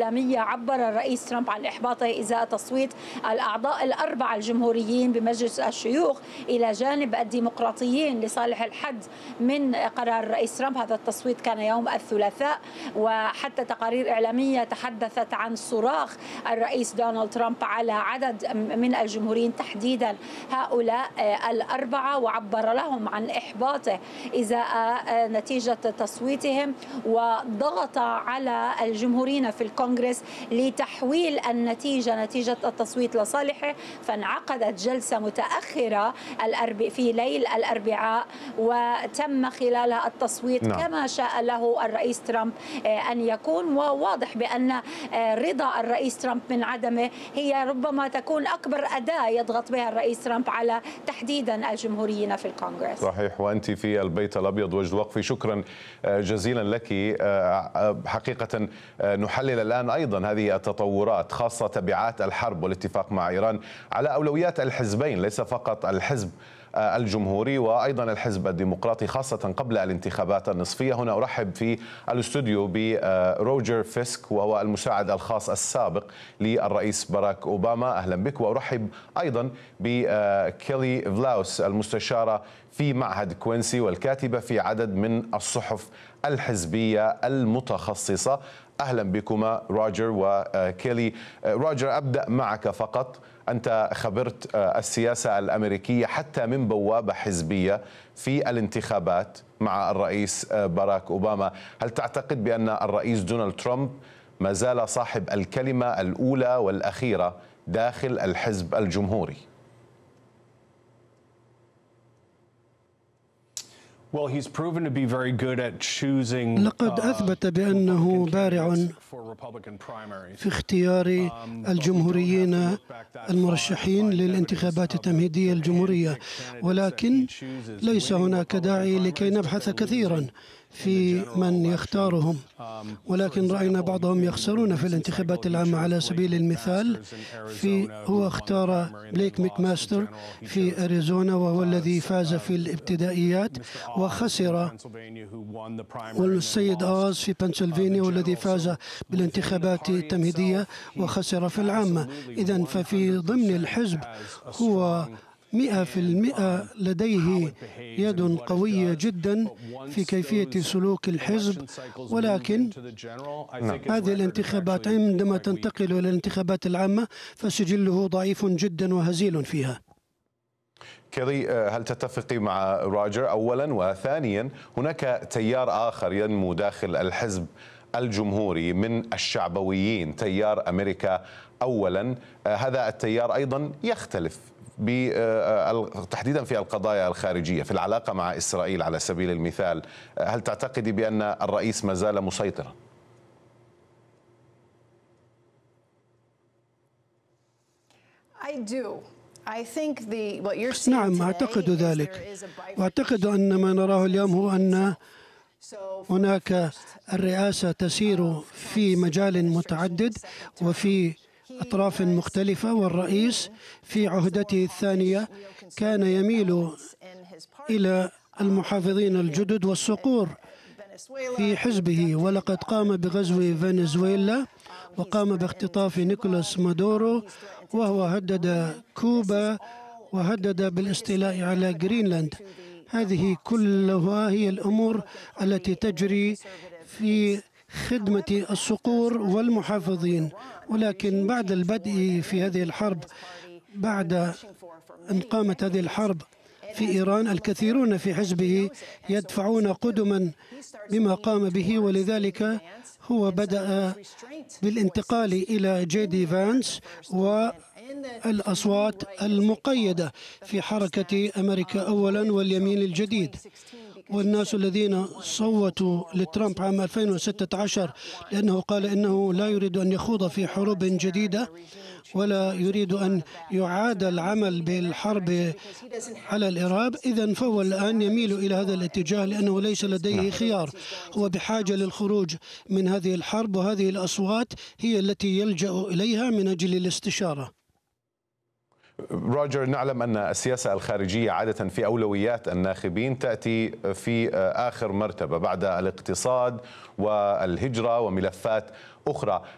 إعلامية عبر الرئيس ترامب عن إحباطه إزاء تصويت الأعضاء الأربعة الجمهوريين بمجلس الشيوخ إلى جانب الديمقراطيين لصالح الحد من قرار الرئيس ترامب. هذا التصويت كان يوم الثلاثاء، وحتى تقارير إعلامية تحدثت عن صراخ الرئيس دونالد ترامب على عدد من الجمهوريين تحديدا هؤلاء الأربعة، وعبر لهم عن إحباطه إزاء نتيجة تصويتهم، وضغط على الجمهوريين في الكونغرس لتحويل نتيجة التصويت لصالحه. فانعقدت جلسة متأخرة في ليل الأربعاء وتم خلالها التصويت كما شاء له الرئيس ترامب أن يكون. وواضح بأن رضا الرئيس ترامب من عدمه هي ربما تكون أكبر أداة يضغط بها الرئيس ترامب على تحديدا الجمهوريين في الكونغرس. صحيح، وأنت في البيت الأبيض وجد وقفي، شكرا جزيلا لك. حقيقة نحلل الآن أيضا هذه التطورات، خاصة تبعات الحرب والاتفاق مع إيران على أولويات الحزبين، ليس فقط الحزب الجمهوري وأيضا الحزب الديمقراطي، خاصة قبل الانتخابات النصفية. هنا أرحب في الاستوديو بروجر فيسك، وهو المساعد الخاص السابق للرئيس باراك أوباما، أهلا بك. وأرحب أيضا بكيلي فلاوس، المستشارة في معهد كوينسي والكاتبة في عدد من الصحف الحزبية المتخصصة. أهلا بكما روجر وكيلي. روجر، أبدأ معك فقط. أنت خبرت السياسة الأمريكية حتى من بوابة حزبية في الانتخابات مع الرئيس باراك أوباما. هل تعتقد بأن الرئيس دونالد ترامب ما زال صاحب الكلمة الأولى والأخيرة داخل الحزب الجمهوري؟ لقد أثبت بأنه بارع في اختيار الجمهوريين المرشحين للانتخابات التمهيدية الجمهورية، ولكن ليس هناك داعي لكي نبحث كثيرا في من يختارهم، ولكن رأينا بعضهم يخسرون في الانتخابات العامة. على سبيل المثال هو اختار بليك ميكماستر في أريزونا، وهو الذي فاز في الابتدائيات وخسر، والسيد آز في بنسلفانيا والذي فاز بالانتخابات التمهيدية وخسر في العامة. إذن ففي ضمن الحزب هو 100% لديه يد قوية جدا في كيفية سلوك الحزب، ولكن هذه الانتخابات عندما تنتقل إلى الانتخابات العامة فسجله ضعيف جدا وهزيل فيها. كيلي، هل تتفقي مع روجر أولا؟ وثانيا، هناك تيار آخر ينمو داخل الحزب الجمهوري من الشعبويين، تيار أمريكا أولا. هذا التيار أيضا يختلف تحديدا في القضايا الخارجية، في العلاقة مع إسرائيل على سبيل المثال. هل تعتقدي بأن الرئيس ما زال مسيطرا؟ نعم، أعتقد ذلك، وأعتقد أن ما نراه اليوم هو أن هناك الرئاسة تسير في مجال متعدد وفي أطراف مختلفة، والرئيس في عهدته الثانية كان يميل إلى المحافظين الجدد والصقور في حزبه، ولقد قام بغزو فنزويلا وقام باختطاف نيكولاس مادورو، وهو هدد كوبا وهدد بالاستيلاء على جرينلاند. هذه كلها هي الأمور التي تجري في خدمة الصقور والمحافظين. ولكن بعد البدء في هذه الحرب، بعد أن قامت هذه الحرب في إيران، الكثيرون في حزبه يدفعون قدما بما قام به، ولذلك هو بدأ بالانتقال إلى جي دي فانس والأصوات المقيدة في حركة أمريكا أولا واليمين الجديد. والناس الذين صوتوا لترامب عام 2016 لأنه قال إنه لا يريد أن يخوض في حروب جديدة ولا يريد أن يعاد العمل بالحرب على الإرهاب، إذن فهو الآن يميل إلى هذا الاتجاه لأنه ليس لديه خيار. هو بحاجة للخروج من هذه الحرب، وهذه الأصوات هي التي يلجأ إليها من أجل الاستشارة. روجر، نعلم أن السياسة الخارجية عادة في أولويات الناخبين تأتي في آخر مرتبة بعد الاقتصاد والهجرة وملفات أخرى.